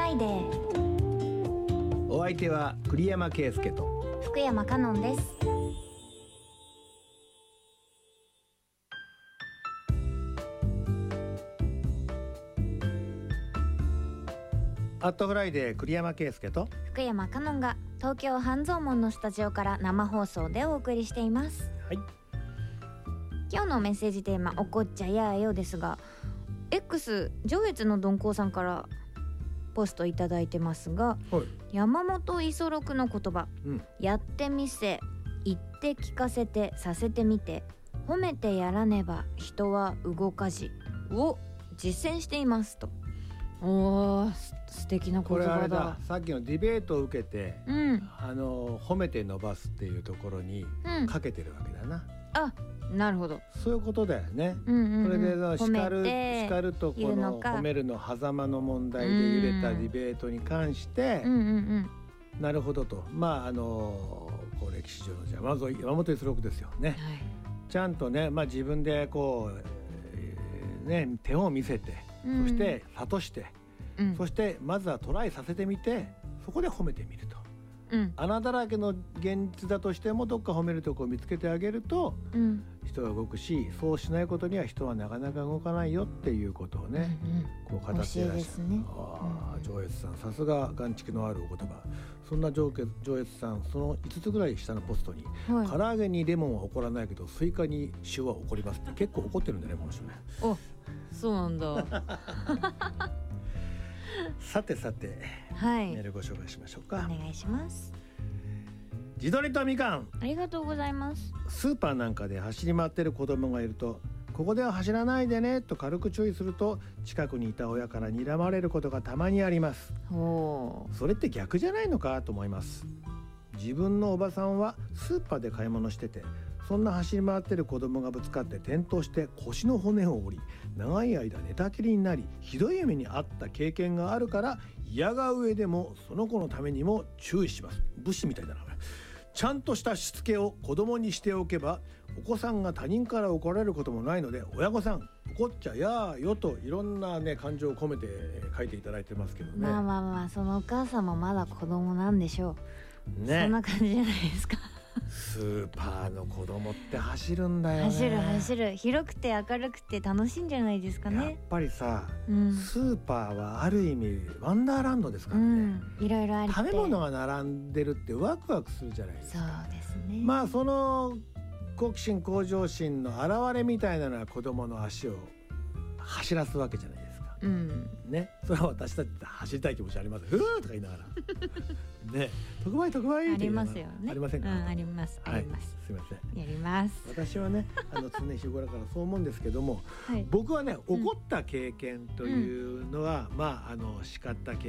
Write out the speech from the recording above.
ライデー。 お相手は栗山圭介と福山香音です。 アットフライデー栗山圭介と福山香音が東京半蔵門のスタジオから生放送でお送りしています。 はい。 今日のメッセージテーマ、おこっちゃやーよですが、 X 上越の鈍行さんからポストいただいてますが、 はい、 山本五十六の言葉、やってみせ、言って聞かせて、させてみて、褒めてやらねば人は動かじを実践していますと。おー、素敵な言葉だ。 これあれだ、さっきのディベートを受けて、褒めて伸ばすっていうところにかけてるわけだな。 あ、なるほど、 そういうことだよね。それで叱るとこの褒めるの狭間の問題で揺れたディベートに関して、なるほどと、こう歴史上のじゃまず山本五十六ですよね、はい、ちゃんとね、自分でこう、手を見せて、そして諭して、そしてまずはトライさせてみて、そこで褒めてみると。穴だらけの現実だとしてもどっか褒めるとこを見つけてあげると、人が動くし、そうしないことには人はなかなか動かないよっていうことをね、こう語っていらっしゃる。上越さん、さすが眼蓄のあるお言葉。そんな上越さん、その5つぐらい下のポストに、唐揚げにレモンは起こらないけどスイカに塩は起こりますって結構怒ってるんだね、この人ね。 お、そうなんだ。 さて、はい、メールご紹介しましょうか。 お願いします。 地鶏とみかん、 ありがとうございます。 スーパーなんかで走り回ってる子供がいると、ここでは走らないでねと軽く注意すると、近くにいた親から睨まれることがたまにあります。それって逆じゃないのかと思います。自分のおばさんはスーパーで買い物してて、そんな走り回ってる子供がぶつかって転倒して腰の骨を折り、長い間寝たきりになり、ひどい目に遭った経験があるから、嫌が上でもその子のためにも注意します。武士みたいだな。ちゃんとしたしつけを子供にしておけば、お子さんが他人から怒られることもないので、親御さん怒っちゃやーよといろんなね感情を込めて書いていただいてますけどね。 そのお母さんもまだ子供なんでしょうね。そんな感じじゃないですか。 スーパーの子供って走るんだよね。 走る。広くて明るくて楽しいんじゃないですかね。 やっぱりさ、スーパーはある意味ワンダーランドですからね。いろいろあり、食べ物が並んでるってワクワクするじゃないですか。 そうですね。 その好奇心向上心の表れみたいなのは子供の足を走らすわけじゃないですか。ね、それは私たちって走りたい気持ちあります。ふーとか言いながらね、特売ありますよね。 ありませんか？ あります。 はい、すいません。 やります。 私はね、常日頃からそう思うんですけども、僕はね、怒った経験というのは、叱った経験